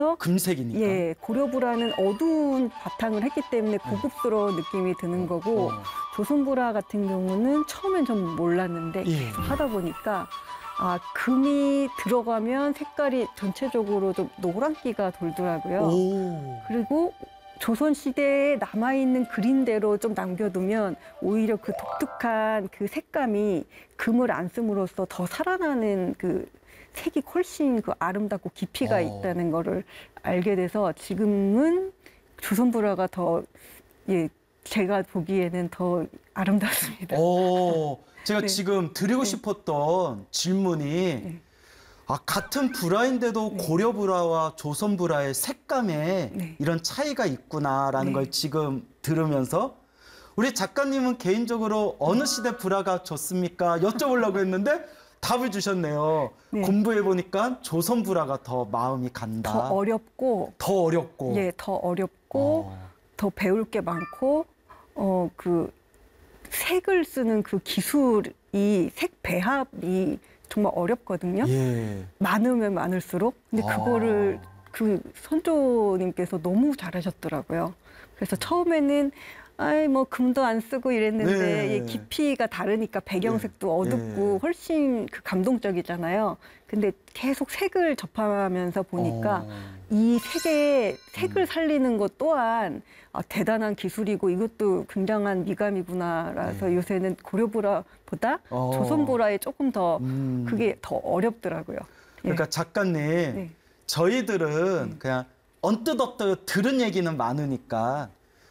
금색이니까. 예, 고려부라는 어두운 바탕을 했기 때문에 고급스러운 느낌이 드는 거고 조선부라 같은 경우는 처음엔 좀 몰랐는데 계속 하다 보니까 아, 금이 들어가면 색깔이 전체적으로 좀 노란기가 돌더라고요. 그리고 조선시대에 남아있는 그림대로 좀 남겨두면 오히려 그 독특한 그 색감이 금을 안 씀으로써 더 살아나는 그 색이 훨씬 그 아름답고 깊이가 있다는 거를 알게 돼서 지금은 조선부라가 더, 예, 제가 보기에는 더 아름답습니다. 제가 지금 드리고 싶었던 질문이 같은 불화인데도 고려불화와 조선불화의 색감에 이런 차이가 있구나라는 걸 지금 들으면서 우리 작가님은 개인적으로 어느 시대 불화가 좋습니까? 여쭤보려고 했는데 답을 주셨네요. 공부해보니까 조선불화가 더 마음이 간다. 더 어렵고. 더 어렵고. 예, 더 어렵고 더 배울 게 많고 그 색을 쓰는 그 기술이 색 배합이 정말 어렵거든요. 많으면 많을수록. 근데 그거를 그 선조님께서 너무 잘하셨더라고요. 그래서 처음에는 아이 뭐 금도 안 쓰고 이랬는데 예, 깊이가 다르니까 배경색도 어둡고 훨씬 그 감동적이잖아요. 근데 계속 색을 접하면서 보니까 이 색을 살리는 것 또한 대단한 기술이고 이것도 굉장한 미감이구나라서 요새는 고려보라보다 조선보라에 조금 더 그게 더 어렵더라고요. 그러니까 작가님, 저희들은 그냥 언뜻 들은 얘기는 많으니까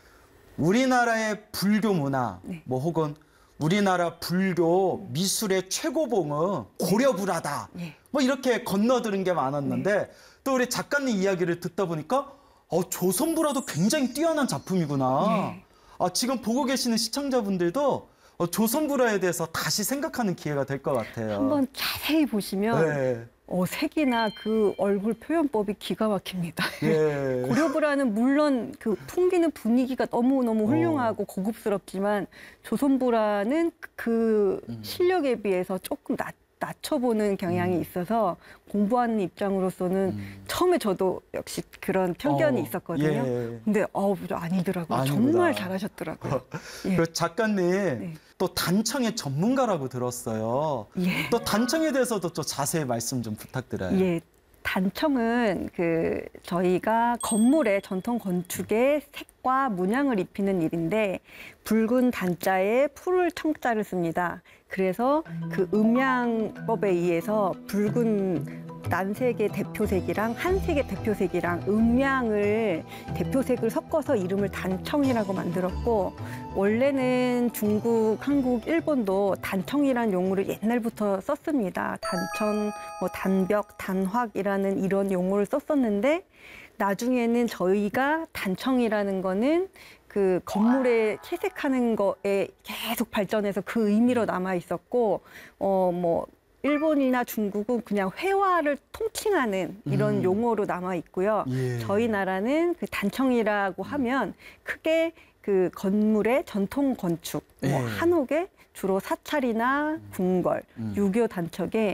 우리나라의 불교 문화, 뭐 혹은 우리나라 불교 미술의 최고봉은 고려불화다. 뭐 이렇게 건너들은 게 많았는데 또 우리 작가님 이야기를 듣다 보니까 조선불화도 굉장히 뛰어난 작품이구나. 지금 보고 계시는 시청자분들도 조선불화에 대해서 다시 생각하는 기회가 될 것 같아요. 한번 자세히 보시면 색이나 그 얼굴 표현법이 기가 막힙니다. 고려불화는 물론 그 풍기는 분위기가 너무너무 훌륭하고 고급스럽지만 조선불화는 그 실력에 비해서 조금 낮춰보는 경향이 있어서 공부하는 입장으로서는 처음에 저도 역시 그런 편견이 있었거든요. 근데 아니더라고요. 아닙니다. 정말 잘하셨더라고요. 그리고 작가님 또 단청의 전문가라고 들었어요. 또 단청에 대해서도 또 자세히 말씀 좀 부탁드려요. 단청은 그 저희가 건물의 전통 건축에 색과 문양을 입히는 일인데 붉은 단자에 푸를 청자를 씁니다. 그래서 그 음양법에 의해서 붉은 난색의 대표색이랑 한색의 대표색이랑 음양을 대표색을 섞어서 이름을 단청이라고 만들었고 원래는 중국, 한국, 일본도 단청이라는 용어를 옛날부터 썼습니다. 단천, 뭐 단벽, 단확이라는 이런 용어를 썼었는데 나중에는 저희가 단청이라는 거는 그 건물에 채색하는 거에 계속 발전해서 그 의미로 남아 있었고 뭐 일본이나 중국은 그냥 회화를 통칭하는 이런 용어로 남아 있고요. 저희 나라는 그 단청이라고 하면 크게 그 건물의 전통 건축, 뭐 한옥에 주로 사찰이나 궁궐, 유교 단척에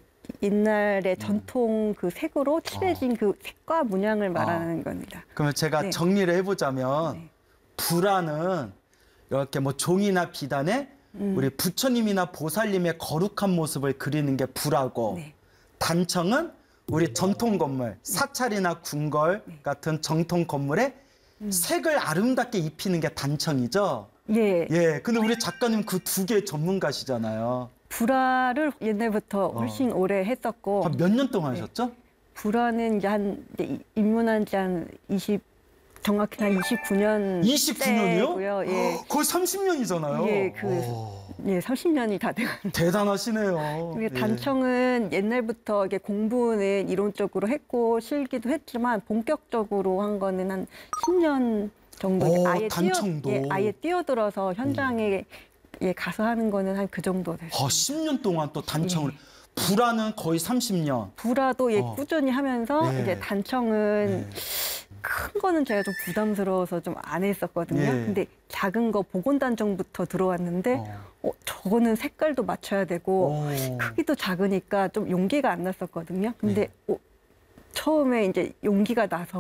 옛날의 전통 그 색으로 칠해진 그 색과 문양을 말하는 겁니다. 그러면 제가 정리를 해보자면 불화는 이렇게 뭐 종이나 비단에 우리 부처님이나 보살님의 거룩한 모습을 그리는 게 불화고 단청은 우리 전통 건물, 사찰이나 궁궐 같은 정통 건물에 색을 아름답게 입히는 게 단청이죠. 근데 우리 작가님 그 두 개의 전문가시잖아요. 불화를 옛날부터 훨씬 오래 했었고. 몇 년 동안 하셨죠? 불화는 이제 입문한 지 한 정확히 한 29년. 29년이요? 거의 30년이잖아요. 30년이 다 돼가는. 대단하시네요. 단청은 옛날부터 이게 공부는 이론적으로 했고 실기도 했지만 본격적으로 한 거는 한 10년 정도. 아예 뛰어들어서 현장에 가서 하는 거는 한 그 정도 됐어요. 10년 동안 또 단청을. 불화는 거의 30년. 불화도 꾸준히 하면서 이제 단청은 큰 거는 제가 좀 부담스러워서 좀 안 했었거든요. 근데 작은 거 보건단청부터 들어왔는데 저거는 색깔도 맞춰야 되고 크기도 작으니까 좀 용기가 안 났었거든요. 근데 처음에 이제 용기가 나서